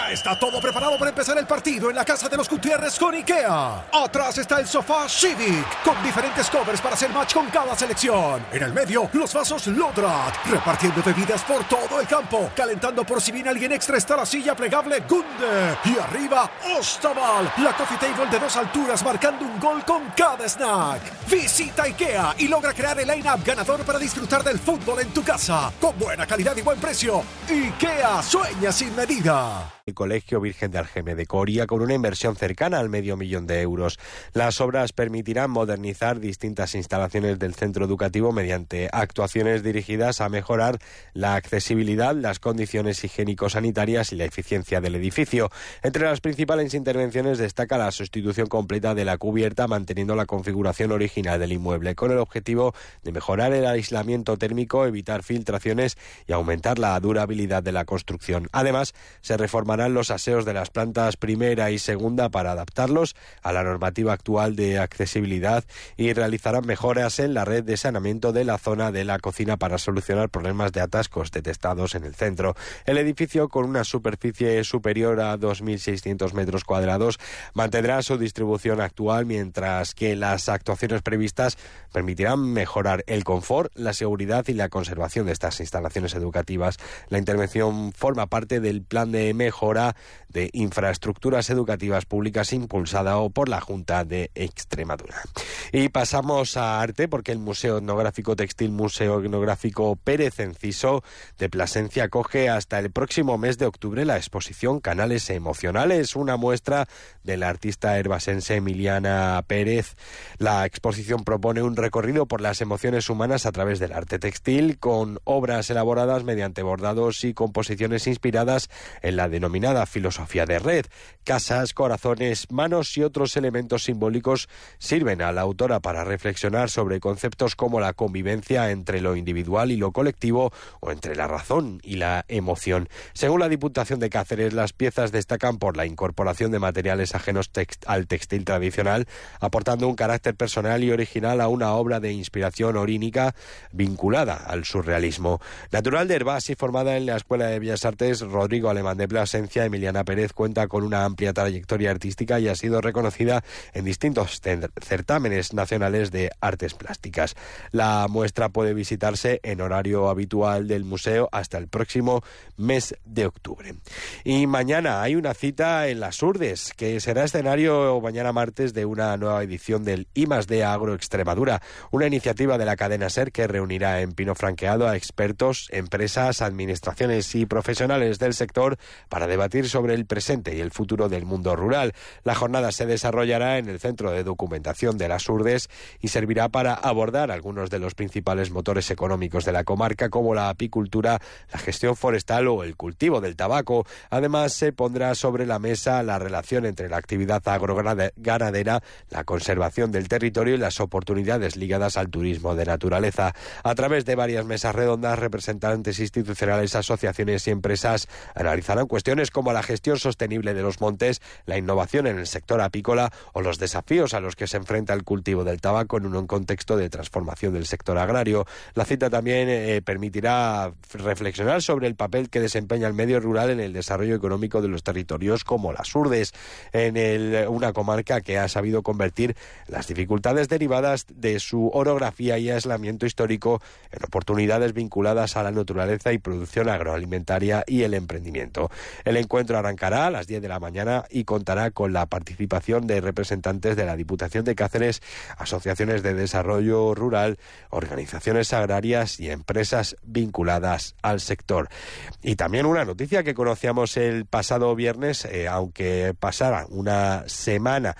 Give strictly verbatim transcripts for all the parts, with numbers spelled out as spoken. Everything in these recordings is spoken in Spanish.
Ya está todo preparado para empezar el partido en la casa de los Gutiérrez con IKEA. Atrás está el sofá Civic, con diferentes covers para hacer match con cada selección. En el medio, los vasos Lodrat, repartiendo bebidas por todo el campo. Calentando por si viene alguien extra está la silla plegable Gunde. Y arriba, Ostaval, la coffee table de dos alturas marcando un gol con cada snack. Visita IKEA y logra crear el line-up ganador para disfrutar del fútbol en tu casa. Con buena calidad y buen precio. IKEA, sueña sin medida. El Colegio Virgen de Argeme de Coria, con una inversión cercana al medio millón de euros. Las obras permitirán modernizar distintas instalaciones del centro educativo mediante actuaciones dirigidas a mejorar la accesibilidad, las condiciones higiénico-sanitarias y la eficiencia del edificio. Entre las principales intervenciones destaca la sustitución completa de la cubierta, manteniendo la configuración original del inmueble, con el objetivo de mejorar el aislamiento térmico, evitar filtraciones y aumentar la durabilidad de la construcción. Además, se reformarán los aseos de las plantas primera y segunda para adaptarlos a la normativa actual de accesibilidad y realizarán mejoras en la red de saneamiento de la zona de la cocina para solucionar problemas de atascos detectados en el centro. El edificio, con una superficie superior a dos mil seiscientos metros cuadrados, mantendrá su distribución actual, mientras que las actuaciones previstas permitirán mejorar el confort, la seguridad y la conservación de estas instalaciones educativas. La intervención forma parte del plan de mejora de infraestructuras educativas públicas impulsada por la Junta de Extremadura. Y pasamos a arte, porque el Museo Etnográfico Textil Museo Etnográfico Pérez Enciso de Plasencia acoge hasta el próximo mes de octubre la exposición Canales Emocionales, una muestra de la artista herbasense Emiliana Pérez. La exposición propone un recorrido por las emociones humanas a través del arte textil, con obras elaboradas mediante bordados y composiciones inspiradas en la denominada filosofía de red. Casas, corazones, manos y otros elementos simbólicos sirven a la autora para reflexionar sobre conceptos como la convivencia entre lo individual y lo colectivo, o entre la razón y la emoción. Según la Diputación de Cáceres, las piezas destacan por la incorporación de materiales ajenos text- al textil tradicional, aportando un carácter personal y original a una obra de inspiración orínica vinculada al surrealismo. Natural de Herbás y formada en la Escuela de Bellas Artes Rodrigo Alemán de Plasencia, Emiliana Pérez cuenta con una amplia trayectoria artística y ha sido reconocida en distintos certámenes nacionales de artes plásticas. La muestra puede visitarse en horario habitual del museo hasta el próximo mes de octubre. Y mañana hay una cita en Las Urdes, que será escenario mañana martes de una nueva edición del I más D Agro Extremadura, una iniciativa de la cadena SER que reunirá en Pino Franqueado a expertos, empresas, administraciones y profesionales del sector para debatir sobre el presente y el futuro del mundo rural. La jornada se desarrollará en el Centro de Documentación de Las Urdes y servirá para abordar algunos de los principales motores económicos de la comarca, como la apicultura, la gestión forestal o el cultivo del tabaco. Además, se pondrá sobre la mesa la relación entre la actividad agroganadera, la conservación del territorio y las oportunidades ligadas al turismo de naturaleza. A través de varias mesas redondas, representantes institucionales, asociaciones y empresas analizarán cuestiones como la gestión sostenible de los montes, la innovación en el sector apícola o los desafíos a los que se enfrenta el cultivo del tabaco en un contexto de transformación del sector agrario. La cita también eh, permitirá reflexionar sobre el papel que desempeña el medio rural en el desarrollo económico de los territorios como Las Urdes, en el, una comarca que ha sabido convertir las dificultades derivadas de su orografía y aislamiento histórico en oportunidades vinculadas a la naturaleza y producción agroalimentaria y el emprendimiento. El encuentro arrancará a las diez de la mañana y contará con la participación de representantes de la Diputación de Cáceres, asociaciones de desarrollo rural, organizaciones agrarias y empresas vinculadas al sector. Y también una noticia que conocíamos el pasado viernes, eh, aunque pasara una semana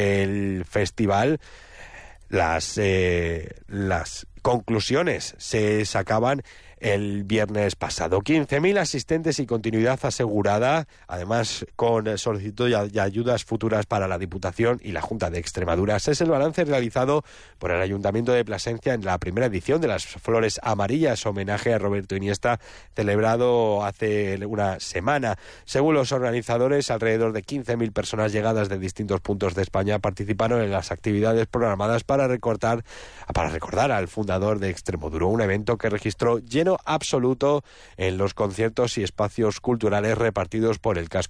del festival, las, eh, las conclusiones se sacaban el viernes pasado. quince mil asistentes y continuidad asegurada, además con solicitud y ayudas futuras para la Diputación y la Junta de Extremadura. Ese es el balance realizado por el Ayuntamiento de Plasencia en la primera edición de las Flores Amarillas, homenaje a Roberto Iniesta, celebrado hace una semana. Según los organizadores, alrededor de quince mil personas llegadas de distintos puntos de España participaron en las actividades programadas para recordar, para recordar al fundador de Extremoduro, un evento que registró lleno absoluto en los conciertos y espacios culturales repartidos por el casco